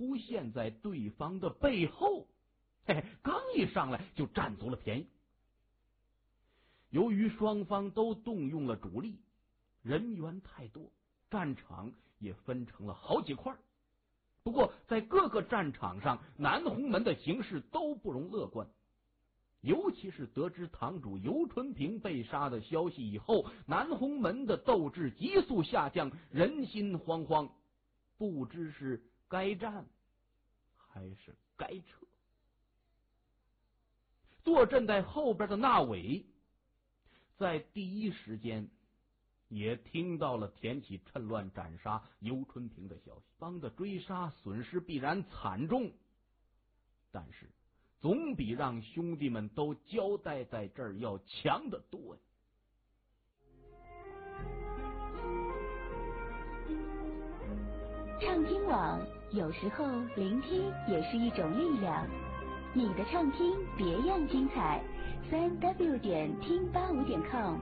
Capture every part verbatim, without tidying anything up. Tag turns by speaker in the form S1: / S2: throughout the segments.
S1: 出现在对方的背后，嘿嘿，刚一上来就占足了便宜。由于双方都动用了主力，人员太多，战场也分成了好几块。不过在各个战场上，南红门的形势都不容乐观。尤其是得知堂主尤春平被杀的消息以后，南红门的斗志急速下降，人心惶惶，不知是该战还是该撤。坐镇在后边的纳伟在第一时间也听到了田启趁乱斩杀尤春平的消息，方的追杀损失必然惨重，但是总比让兄弟们都交代在这儿要强得多呀。
S2: 畅听网，有时候聆听也是一种力量。你的畅听别样精彩，三 w 点听八五点 com。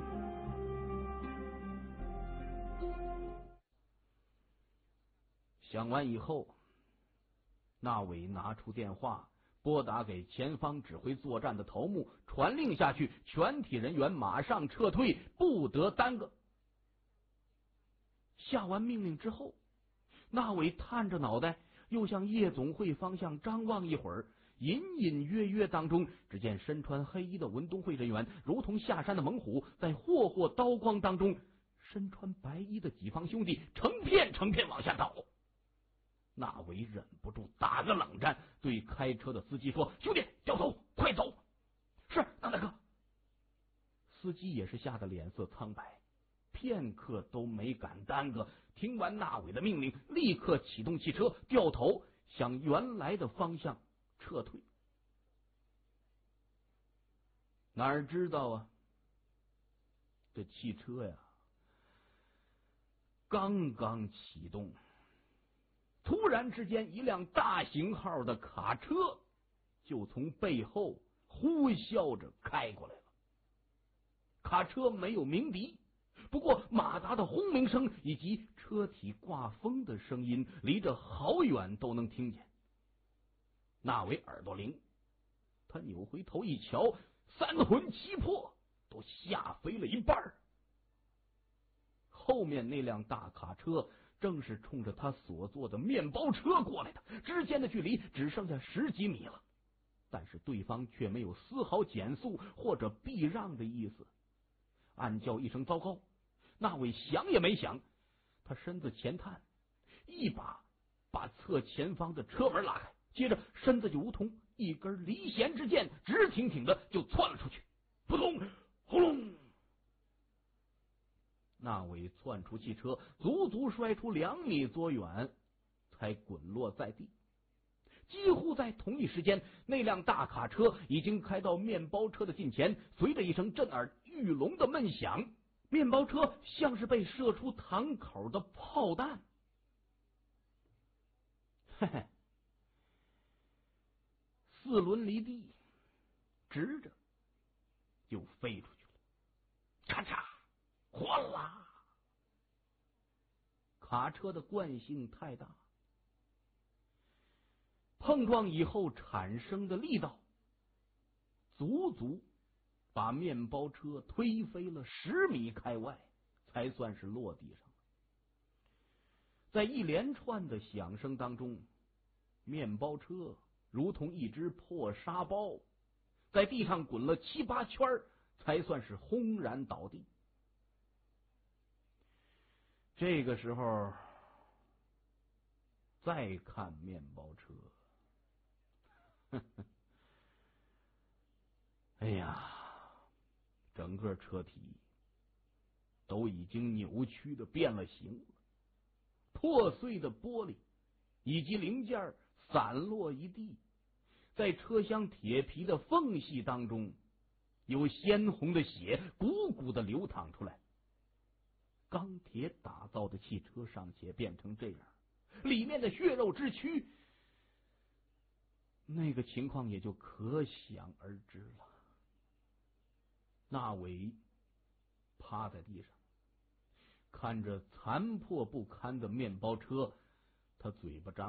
S1: 想完以后，纳伟拿出电话，拨打给前方指挥作战的头目，传令下去，全体人员马上撤退，不得耽搁。下完命令之后，纳伟探着脑袋，又向夜总会方向张望一会儿，隐隐约约当中，只见身穿黑衣的文东会人员如同下山的猛虎，在霍霍刀光当中，身穿白衣的己方兄弟成片成片往下倒。纳伟忍不住打个冷战，对开车的司机说：“兄弟，掉头，快走！”是，大大哥。司机也是吓得脸色苍白，片刻都没敢耽搁。听完纳伟的命令，立刻启动汽车，掉头向原来的方向撤退。哪知道啊，这汽车呀，刚刚启动，突然之间，一辆大型号的卡车就从背后呼啸着开过来了。卡车没有鸣笛，不过马达的轰鸣声以及车体挂风的声音，离着好远都能听见。那位耳朵灵，他扭回头一瞧，三魂七魄都吓飞了一半。后面那辆大卡车正是冲着他所坐的面包车过来的，之间的距离只剩下十几米了，但是对方却没有丝毫减速或者避让的意思。暗叫一声糟糕，那位想也没想，他身子前探，一把把侧前方的车门拉开，接着身子就如同一根离弦之箭，直挺挺的就窜了出去。扑通轰隆，那位窜出汽车，足足摔出两米多远，才滚落在地。几乎在同一时间，那辆大卡车已经开到面包车的近前，随着一声震耳欲聋的闷响，面包车像是被射出膛口的炮弹，嘿嘿，四轮离地，直着就飞出去了。咔嚓，哗啦！卡车的惯性太大，碰撞以后产生的力道，足足把面包车推飞了十米开外，才算是落地上。在一连串的响声当中，面包车如同一只破沙包，在地上滚了七八圈，才算是轰然倒地。这个时候再看面包车，呵呵，哎呀，整个车体都已经扭曲的变了形了，破碎的玻璃以及零件散落一地，在车厢铁皮的缝隙当中，有鲜红的血汩汩的流淌出来。钢铁打造的汽车尚且变成这样，里面的血肉之躯，那个情况也就可想而知了。那伟趴在地上，看着残破不堪的面包车，他嘴巴张